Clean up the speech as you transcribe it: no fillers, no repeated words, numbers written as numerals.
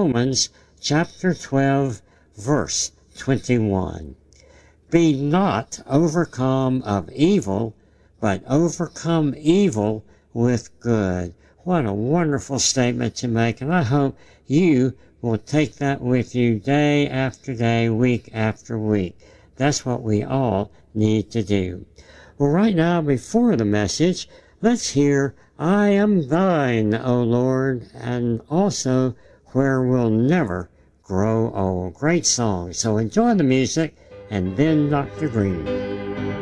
Romans chapter 12, verse 21. Be not overcome of evil, but overcome evil with good. What a wonderful statement to make, and I hope you will take that with you day after day, week after week. That's what we all need to do. Well, right now, before the message, let's hear I Am Thine, O Lord, and also Where We'll Never Grow Old. Great song. So enjoy the music, and then Dr. Green.